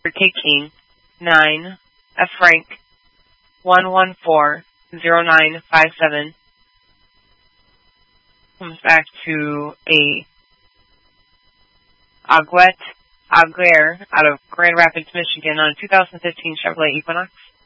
Victor K. King, 9, F. Frank, 1140957. Comes back to a Aguirre out of Grand Rapids, Michigan on a 2015 Chevrolet Equinox.